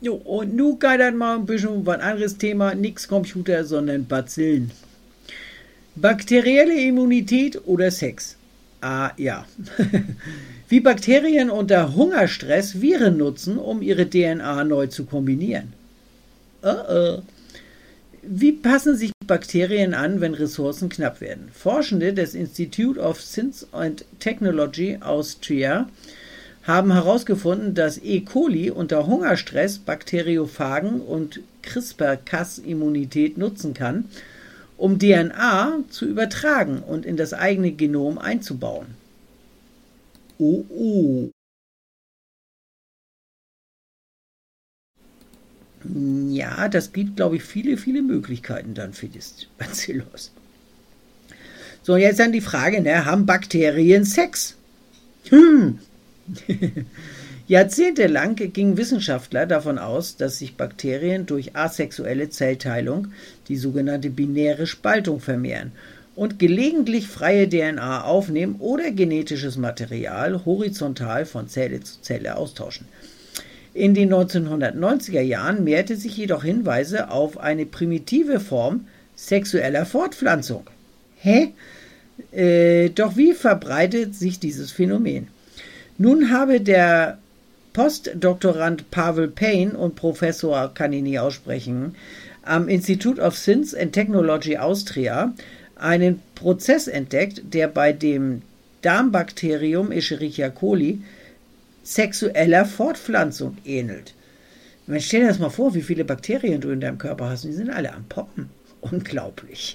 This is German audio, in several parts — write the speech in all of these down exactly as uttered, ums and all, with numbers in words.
Jo, und nun geht das mal ein bisschen um ein anderes Thema, nix Computer, sondern Bazillen. Bakterielle Immunität oder Sex? Ah ja. Wie Bakterien unter Hungerstress Viren nutzen, um ihre D N A neu zu kombinieren. Uh -uh. Wie passen sich Bakterien an, wenn Ressourcen knapp werden? Forschende des Institute of Science and Technology Austria haben herausgefunden, dass E. coli unter Hungerstress Bakteriophagen und CRISPR-Cas-Immunität nutzen kann, um D N A zu übertragen und in das eigene Genom einzubauen. Oh, oh. Ja, das gibt, glaube ich, viele, viele Möglichkeiten dann für das Bacillus. So, jetzt dann die Frage, ne, haben Bakterien Sex? Hm. Jahrzehntelang gingen Wissenschaftler davon aus, dass sich Bakterien durch asexuelle Zellteilung, die sogenannte binäre Spaltung, vermehren und gelegentlich freie D N A aufnehmen oder genetisches Material horizontal von Zelle zu Zelle austauschen. In den neunzehnhundertneunziger Jahren mehrte sich jedoch Hinweise auf eine primitive Form sexueller Fortpflanzung. Hä? Äh, doch wie verbreitet sich dieses Phänomen? Nun habe der Postdoktorand Pavel Payne und Professor, kann ich nie aussprechen, am Institute of Science and Technology Austria einen Prozess entdeckt, der bei dem Darmbakterium Escherichia coli sexueller Fortpflanzung ähnelt. Man stell dir das mal vor, wie viele Bakterien du in deinem Körper hast. Die sind alle am Poppen. Unglaublich.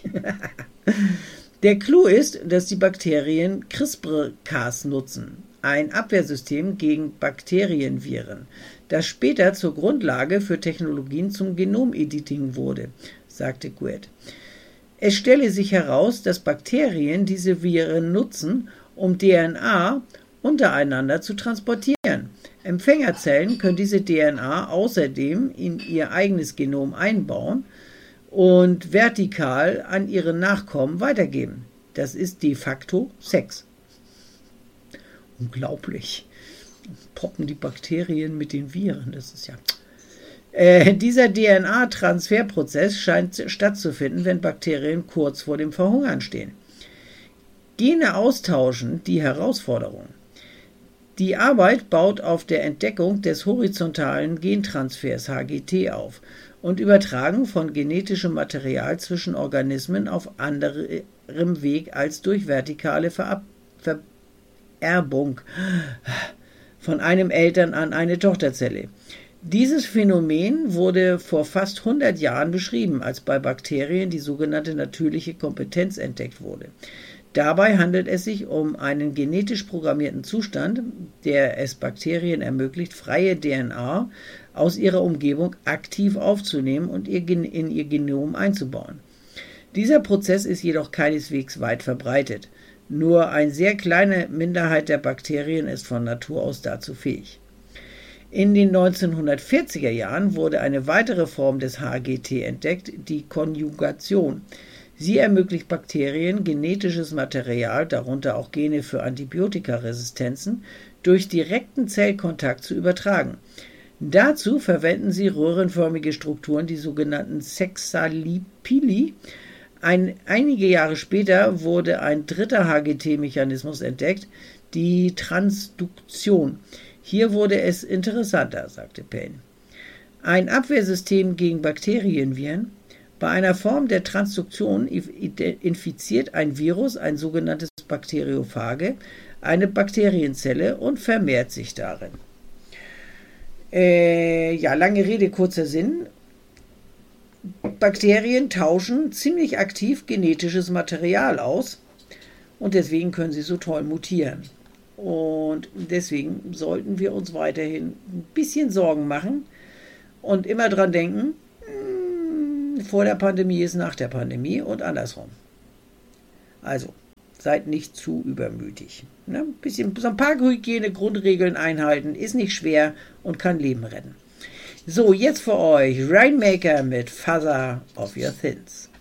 Der Clou ist, dass die Bakterien CRISPR-Cas nutzen, ein Abwehrsystem gegen Bakterienviren, das später zur Grundlage für Technologien zum Genomediting wurde, sagte Guet. Es stelle sich heraus, dass Bakterien diese Viren nutzen, um D N A untereinander zu transportieren. Empfängerzellen können diese D N A außerdem in ihr eigenes Genom einbauen und vertikal an ihre Nachkommen weitergeben. Das ist de facto Sex. Unglaublich. Poppen die Bakterien mit den Viren, das ist ja... Äh, dieser D N A-Transferprozess scheint stattzufinden, wenn Bakterien kurz vor dem Verhungern stehen. Gene austauschen, die Herausforderung. Die Arbeit baut auf der Entdeckung des horizontalen Gentransfers H G T auf und Übertragen von genetischem Material zwischen Organismen auf anderem Weg als durch vertikale Verab Vererbung von einem Eltern an eine Tochterzelle. Dieses Phänomen wurde vor fast hundert Jahren beschrieben, als bei Bakterien die sogenannte natürliche Kompetenz entdeckt wurde. Dabei handelt es sich um einen genetisch programmierten Zustand, der es Bakterien ermöglicht, freie D N A aus ihrer Umgebung aktiv aufzunehmen und in ihr Genom einzubauen. Dieser Prozess ist jedoch keineswegs weit verbreitet. Nur eine sehr kleine Minderheit der Bakterien ist von Natur aus dazu fähig. In den neunzehnhundertvierziger Jahren wurde eine weitere Form des H G T entdeckt, die Konjugation. Sie ermöglicht Bakterien, genetisches Material, darunter auch Gene für Antibiotikaresistenzen, durch direkten Zellkontakt zu übertragen. Dazu verwenden sie röhrenförmige Strukturen, die sogenannten Sexalipili. Ein, einige Jahre später wurde ein dritter H G T-Mechanismus entdeckt, die Transduktion. Hier wurde es interessanter, sagte Payne. Ein Abwehrsystem gegen Bakterienviren. Bei einer Form der Transduktion infiziert ein Virus, ein sogenanntes Bakteriophage, eine Bakterienzelle und vermehrt sich darin. Äh, ja, lange Rede, kurzer Sinn. Bakterien tauschen ziemlich aktiv genetisches Material aus und deswegen können sie so toll mutieren. Und deswegen sollten wir uns weiterhin ein bisschen Sorgen machen und immer dran denken, vor der Pandemie ist nach der Pandemie und andersrum. Also, seid nicht zu übermütig. Ne? Ein bisschen, so ein paar Hygiene-Grundregeln einhalten, ist nicht schwer und kann Leben retten. So, jetzt für euch Rainmaker mit Father of Your Sins.